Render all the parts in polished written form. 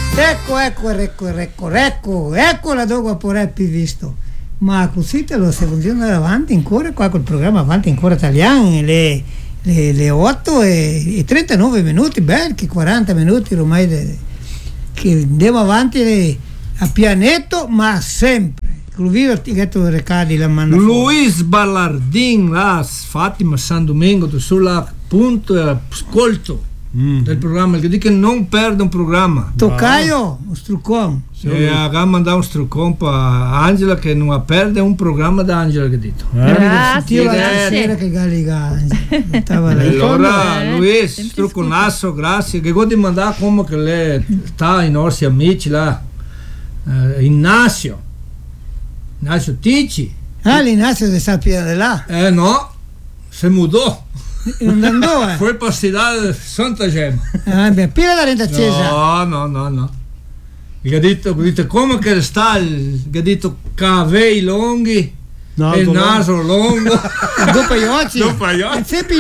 Ecco la dopo pure più visto. Ma così te lo stiamo andando avanti ancora qua col programma, avanti ancora italiano, le 8 e 39 minuti, che 40 minuti ormai che andiamo avanti a pianetto, ma sempre. Luis Ballardin, Fatima San Domingo, sulla punto e ascolto del programma, che dice che non perde un programma. Toccaio, un struccone. E ha mandato un struccone per Angela che non perde un programma da Angela, che dito. Grazie. Che allora Luis, strucconasso, grazie. Che godi mandare come che lei sta i nostri amici là. Ignacio Ticci. L'Ignacio di Sapia di là. No, si mudò. Non andò, Foi para a cidade de Santa Gema. Pila da renta accesa. No. E ha detto come che sta, ha detto cavei lunghi, il naso lungo. Dopo gli occhi. È sempre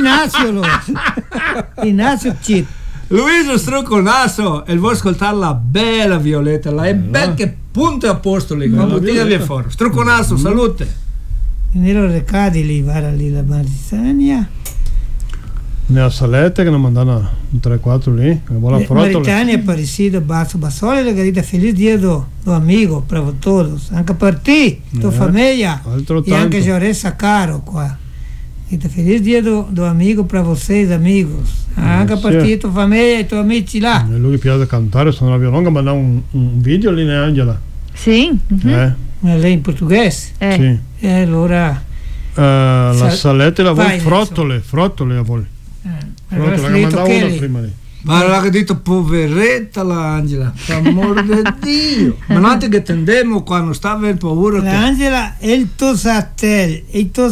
Ignacio Cip. Luigi Strucco il naso e vuoi ascoltare la bella Violetta, la è bella che punto e apostoli, la bottiglia lì fuori. Strucco naso, salute. Nero Recadi lì, va lì la Maritania. Nella Salette che non mandano un 3-4 lì, Maritania, Aparecido, Basole, la garita feliz dia do amigo para todos, anche per te, tua famiglia e anche Gioressa Caro qua. Feliz dia do amigo para vocês, amigos. Anche per te, tua famiglia e tuoi amici là. Lui che piace cantare, sono la violonga, mandare un video lì, Angela. Sì. Ma lei in portoghese? Sì. E allora la Salette la vuole frottole la vuole. Allora mandava una prima lì. Ma l'ha detto poveretta l'Angela, per amor di Dio. Ma non che tendiamo quando stava in paura. L'Angela e il tosatel,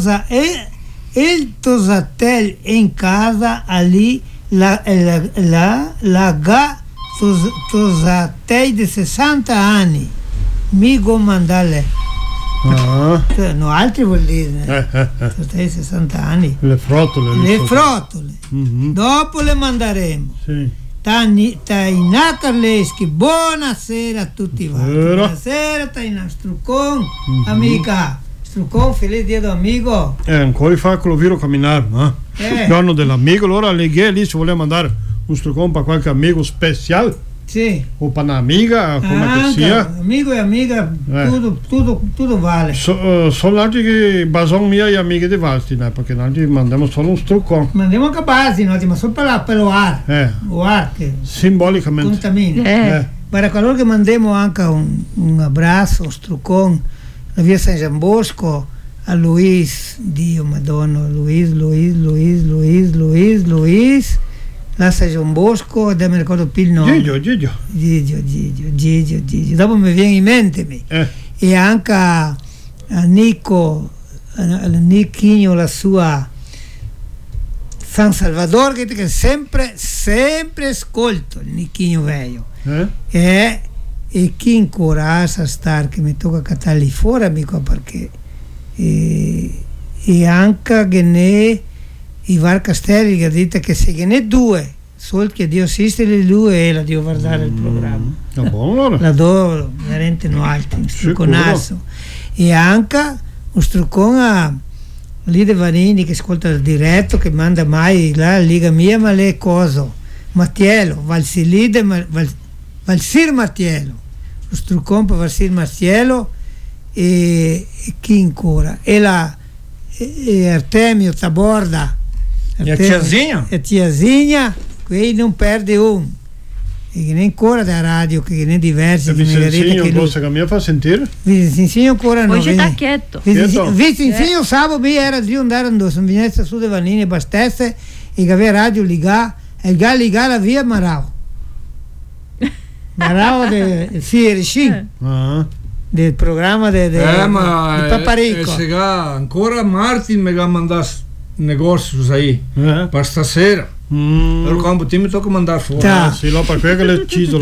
il tosatel in casa lì la tosatel di 60 anni. Mi mandale. No, altri vuol dire 60 anni. Le frottole. Mm-hmm. Dopo le manderemo. Sì. Taina Carleschi, buonasera a tutti. Buonasera Taina Struccon, amica. Struccon, felice dia do amigo. Ancora fa con lo viro camminare, no? Giorno dell'amico, allora lì si vuole mandare un Struccon per qualche amico speciale. Sì. O per un'amica, come che sia. Amico e amica, tutto vale. Sono altri che basano mia e amiche di Valstina, perché noi mandiamo solo un Struccon. Mandiamo anche basi, ma solo per lo ar. O ar che simbolicamente. Contamina. Per coloro che mandiamo anche un abbraccio, un Struccon, la via San Gian Bosco, a Luis, Dio Madonna, Luis. La San Gian Bosco, mi ricordo più il nome. Gigio. Dopo mi viene in mente. E anche a Nico, Nicchino, la sua San Salvador, che sempre ascolto il Nicchino vecchio. E chi ancora sa star che mi tocca cattare lì fuori, amico, perché e anche che ne i Var Castelli che dite che se ne due solo che Dio assiste le due e la Dio guardare il programma la do veramente no altri strucconasso e anche un struccone lì de Varini che ascolta il diretto che manda mai la Liga Mia ma le coso Mattiello Valsilide Valsir Mattiello lo struccone per Valsir Mattiello e chi ancora e Artemio Taborda e a tiazinha qui non perde un e che ne ancora da radio che ne diversi vi insegno una cosa che mi fa sentire vi insegno ancora no oggi sta quieto vi insegno sabato era di andare se venisse su de Vanini bastesse e che aveva radio ligà e ligà la via Marao de Fierisci del programma di Paparico ancora Martin mi ha mandato negócios aí para stasera. Allora quando mi tocca mandare fuori. Sì, lo per quello le cito.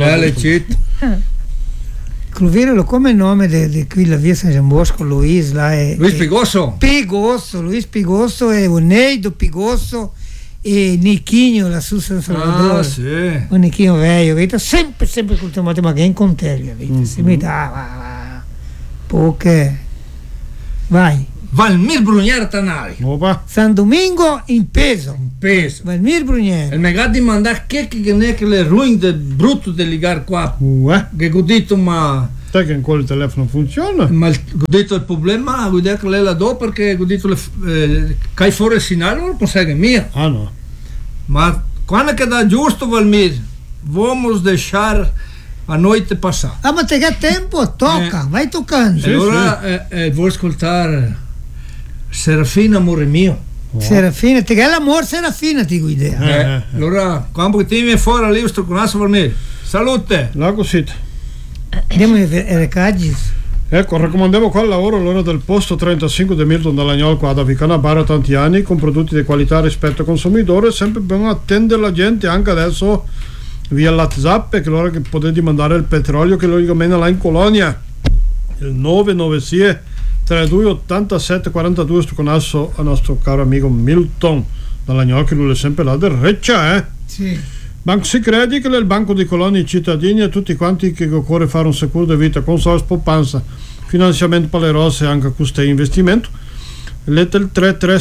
Clovero come il nome di qui la via San Gian Bosco, Luis Pigosso. Luis Pigosso e Oneido Pigosso e Nicchino lassù San Salvador. Sì. Un Nicchino vecchio, sempre ascoltato, ma che in conteria, si mi dà poche. Vai. Valmir Brunier Tanari. Opa. San Domingo in peso. Valmir Brunier. Il megà di mandare che ne che le ruine del brutto del ligar qua. Che godito ma che in quel telefono funziona. Ma godito il problema, godito che lei la do perché godito le cai fuori il segnale non consegue mia. Ah no. Ma quando che da giusto Valmir, vamos deixar a noite passar. Ah, ma te che tempo tocca, vai toccando. Sì, allora vuoi ascoltare Serafina amore mio. Serafina, te che l'amore Serafina ti guida. Allora, quando ti vieni fuori lì sto con Valmir. Salute. La cosita. Andiamo ai recaggi. Ecco, raccomandiamo qua il lavoro all'ora del posto 35 di Milton Dalagnol qua da Vicana Bar a tanti anni con prodotti di qualità rispetto al consumatore, sempre ben attendere la gente anche adesso via WhatsApp, che l'ora che potete mandare il petrolio che lo ricomienda là in Colonia, il 996 32 87 42 sto con asso al nostro caro amico Milton Dalagnol che lui è sempre là del Reccia, Sì. Banco Sicredi che è il banco di Colonia cittadini e tutti quanti che occorre fare un sicuro di vita con sols Popanza, finanziamento per le rose e anche questo investimento. Lette il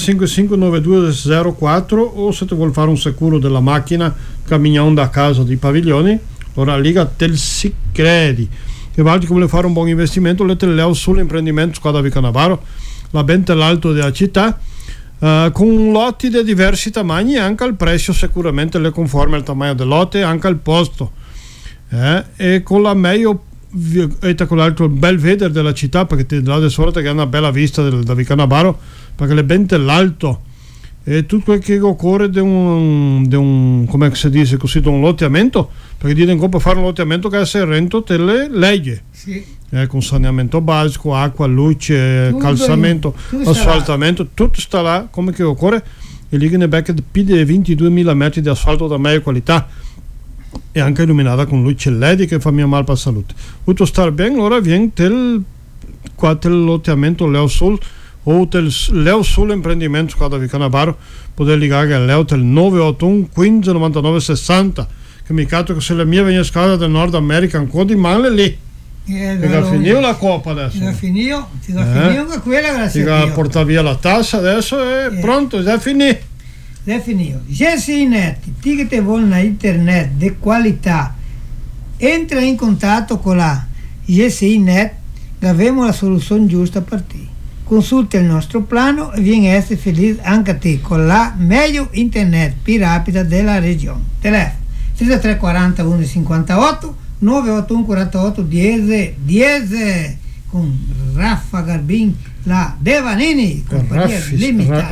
33559204 o se ti vuol fare un sicuro della macchina camminando a casa di Paviglioni, ora liga del Sicredi. E valti come vuole fare un buon investimento, lette il Leo sull'imprendimento qua da Vicanavaro, la bente l'alto della città. Con lotti di diversi tamagni e anche al prezzo sicuramente le conforme al tamanho del lotte e anche al posto e con la meglio e con l'altro bel vedere della città perché ti dà di sorte che ha una bella vista da Vicanavaro perché le bente l'alto e tutto quel che occorre di un come si dice così di un lotteamento perché dite che per fare un lotteamento che è rento te le legge con saneamento basico, acqua, luce, calzamento, asfaltamento, tutto sta là come che occorre e lì che ne becca più di 22.000 metri di asfalto da meglio qualità e anche illuminata con luce LED che fa mia mal per la salute. Tutto sta bene, ora viene del lotteamento Leo Sul o del Leo Sul imprendimento qua da Vicanavaro potete ligare al Leo del 981 15 99 60 che mi cato che se la mia viene scala del Nord America ancora di male lì. Ti ha finito la coppa adesso. Ti ha finito anche quella grazie a Dio. Ti ha portato via la tassa adesso è pronto, già finito. Già finito. GSI-Net, ti che te vuole una internet di qualità, entra in contatto con la GSI-Net, abbiamo la soluzione giusta per te. Consulta il nostro plano e vieni a essere felice anche te con la meglio internet più rapida della regione. Telefono 3340 1158 981 48 10 con Raffa Garbin la Devanini compagnia limitata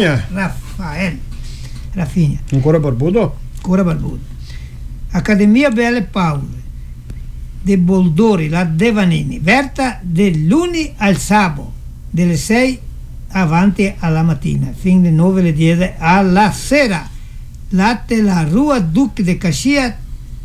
Raffinia ancora barbuto Accademia Belle Paure de Boldori la Devanini verta del lunedì al sabato delle 6 avanti alla mattina fin le 9 le 10 alla sera latte la Rua Duc de Cascia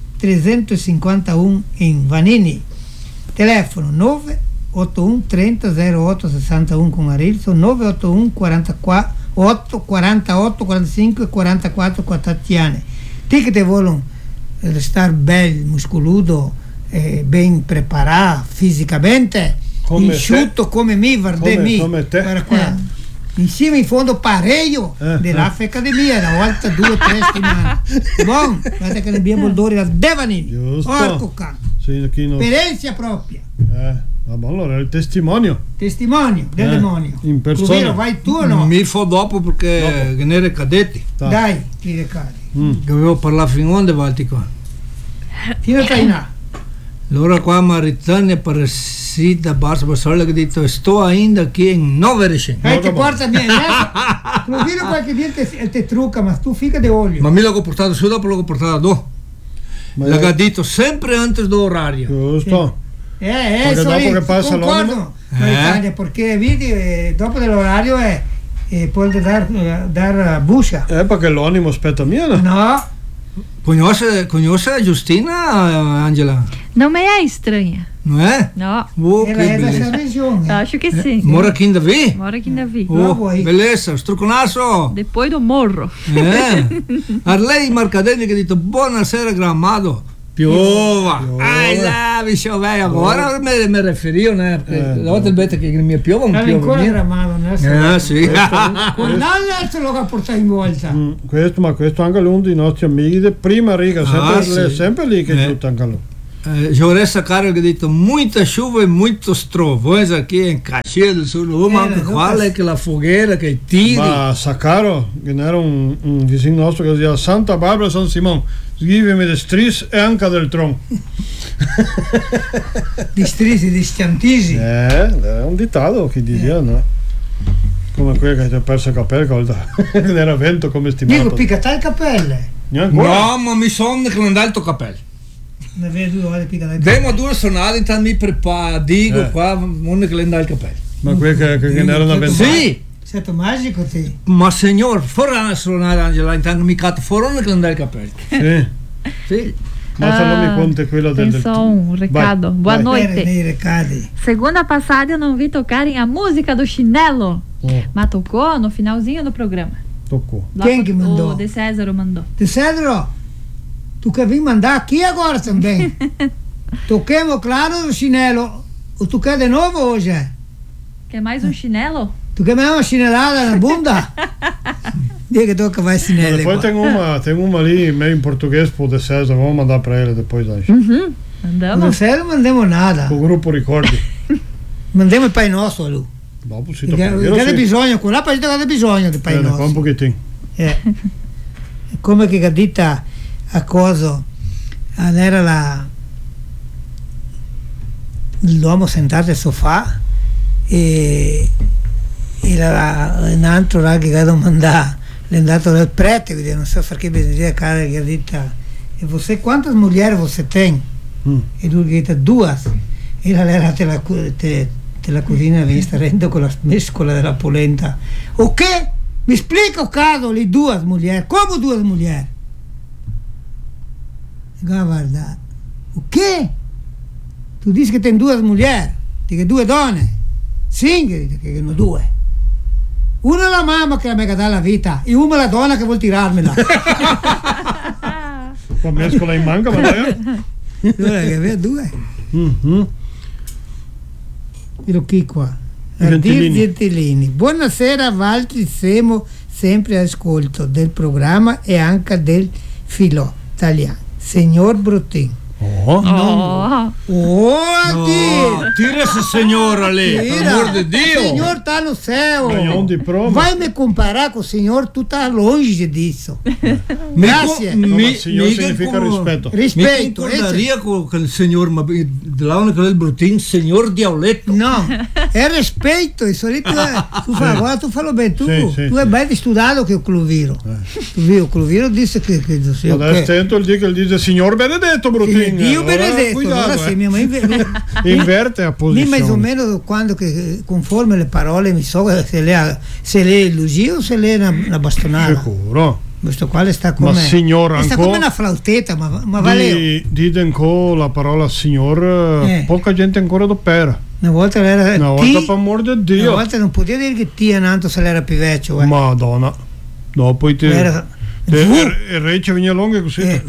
351 in Vanini, telefono 981 30 08 61 con Arilso 981 44 8 48 45 44 quattordiani. Ti che te vogliono restare bello, muscoludo, ben preparato fisicamente, insciutto come me, come te. Insieme in fondo pareio dell'Africa Accademia una volta 2 o 3 settimane buon guarda che abbiamo il Dori la Devanini porco cazzo esperienza propria allora il testimonio del demonio in persona Cruvero, vai tu o no? Mi fa dopo perché che ne era cadetti dai ti recadi dovevo parlare fino onde valti qua fino a Tainà allora qua Maritania per da Barça Barcelona che ha detto sto ainda qui in 9 recenti ti porta bene lo vedo qualche gente te trucca ma tu fica di olio ma mi l'ho portato su dopo l'ho portato dopo l'ha detto sempre antes dell'orario giusto perché dopo che passa l'animo perché vedi dopo dell'orario puoi dar buscia perché l'animo aspetta mia no Conhece a Justina, Angela? Não me é estranha. Não é? Não. Ela é dessa região, né? Acho que sim. Mora aqui em Davi? Mora aqui em Davi. Beleza, struconasso. Depois do morro. Arlei Marcadelli che ha detto buonasera Gramado. Piova. Ai lá, bicho velho. Agora me referiu, né? Porque la volta il beta che mi piova un piova. Ancora Gramado, né? Sì. Con l'altro lo che porta in volta. Questo anche uno dei nostri amici di prima riga, sempre lì che giù anche lui. Gioressa Carol che ha detto muita chuva e muito strovões aqui em Caxias do Sul. Uma que fala que la fogueira que tira. Ma Sacaro, che era un vicino nostro che diceva Santa Barbara San Simon, scrivimi di stris e anche del tron. Di stris e di stiantisi. Era un ditado che diceva, no? Come quello che ti ha perso il capello, che era vento come stimato. Dico, piccata il capello. No, ma mi sono che non dà il tuo capello. Abbiamo 2 sonate, intanto mi preparo, dico qua, non che le dà il capello. Ma quello che era una ventata? Sì! Certo magico te. Ma signor, fuori una sonata Angela, intanto mi catto fuori che le dà il capello. Sì. Sì. Ma se non mi conta quello del... Só um recado. Boa noite. Segunda passada eu não vi tocarem a música do chinelo. Mas tocou no finalzinho do programa. Tocou. Quem que mandou? O De Césaro mandou. De Césaro? Tu quer vir mandar aqui agora também? Toquemos, claro, o chinelo. Ou tu quer de novo hoje? Quer mais um chinelo? Tu quer mais uma chinelada na bunda? Diga que toca mais chinelo. Depois tem uma ali meio em português pro De César, vamos mandar para ele depois. Mandamos. De César não mandemos nada. O grupo Ricordi. Mandemos Pai Nosso, Lu. Dopo si C'è bisogno, con la partita c'è bisogno di Pai Nosso. Un pochettino. Come che dita a coso era l'uomo sentato al sofà e un altro là che ha domandato l'è andato dal prete, quindi non so perché bisogna cara che ha detto e você quantas mulheres você tem? E lui che ha detto 2 e la era te la cucina viene starendo con la mescola della polenta o che? Mi explica o caso le 2 mulheres, come 2 mulheres? Guarda, o quê? Tu dici che tem 2 mulheres, dici 2 donne? Sim, che sono 2. Una è la mamma che mi dà la vita e una è la donna che vuol tirarmela. Qua mescola in manca, ma dai. Che aveva 2. Ero qui qua. Gentilini. Buonasera, Valtri, siamo sempre all'ascolto del programma e anche del filo italiano. Signor Brutin. Tira esse senhor ali, pelo amor de Deus. O senhor está no céu. Vai me comparar com o senhor, tu está longe disso. Graças. Senhor significa respeito. Respeito. Me concordaria com o senhor, de lá onde ele Brutin, senhor Diauleto. Não, é respeito. Isso ali agora tu falou bem. Tu é mais estudado que o Cloviro. Tu viu, o Cloviro disse que adesso ele diz senhor Benedetto Brutin. Dio Benedetto, allora sì, mia mamma inverte a posizione. Mais o menos quando che conforme le parole mi so se lei è elogio o se lei è una bastonata. Sicuro. Questo qua sta come sta come una flautetta, ma vale. Dite ancora la parola signor, poca gente ancora dopera. Una volta era per amor di Dio. Una volta non poteva dire che ti è nato se l'era più vecchio. Madonna. No, poi il re ci veniva lungo così.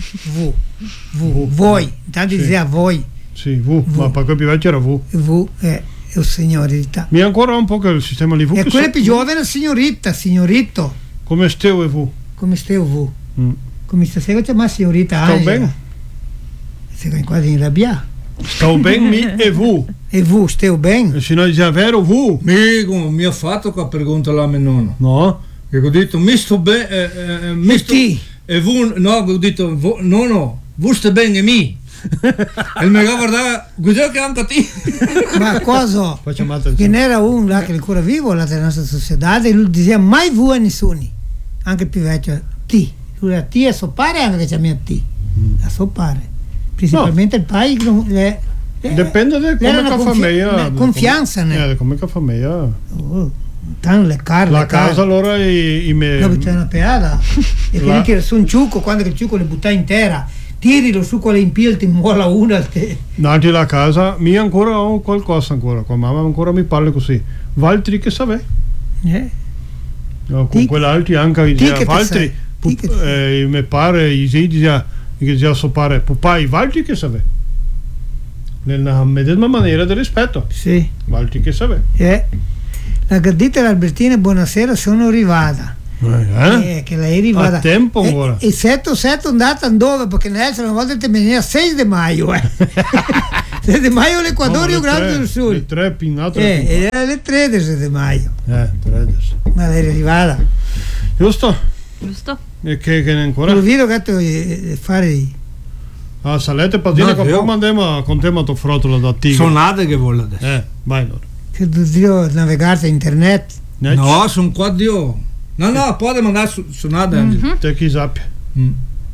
Voi, intanto diceva voi. Sì, ma per quel più vecchio era è o signorita. Mi ancora un po' che il sistema lì e quello più giovane è signorito. Come steu e vu? Come steu vu? Come stasera chiama signorita Angela. Stau bene? Sei quasi arrabbiato. Stau bene mi e vu. E vu, steu bene? E se noi diciamo vero vu? Mi ha fatto qua pergunta là a mio nonno. No? E ho detto mi sto bene e vu no, ho detto nonno vu sta bene e mi. E mi guardava guarda che anche ti. Ma cosa? Che n'era uno là che ancora vivo là della nostra società e lui diceva mai vu a nessuno, anche più vecchio ti. Lui a ti a suo padre anche che mia ti. A suo padre. Principalmente il pai dipende da come la famiglia. Confianza, né? Come la famiglia. la casa allora dove c'è una peada e quelli che su un ciucco, quando il ciucco le butta intera, tirilo su con le impil, ti muola una nati la casa mia ancora ho qualcosa ancora, con mamma ancora mi parla così Valtteri che savè con quell'altri anche Valtteri mi pare che già so pare pupai Valtteri che savè nella medesima maniera del rispetto sì Valtteri che savè la Gardita e l'Albertina buonasera sono arrivata che lei è arrivata a tempo ancora e setto andata dove perché Nelson una volta te veniva 6 di maggio 6 di maggio all'Equador o Grande del Sud le 3 ed era le 3 del 6 di maggio 13 ma lei è arrivata giusto e che ne ancora lo vedo che fare salete patine che poi mandiamo con tema to frotola da tigre sonate che vuole adesso vai allora che devo navigare internet no sono qua dio no può mandare sonate te chi sappia